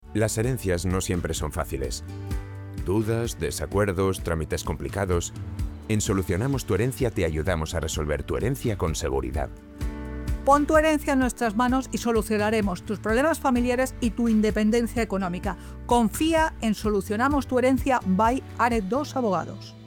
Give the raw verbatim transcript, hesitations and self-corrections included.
Las herencias no siempre son fáciles. Dudas, desacuerdos, trámites complicados. En Solucionamos tu Herencia te ayudamos a resolver tu herencia con seguridad. Pon tu herencia en nuestras manos y solucionaremos tus problemas familiares y tu independencia económica. Confía en Solucionamos tu Herencia by Aredos Abogados.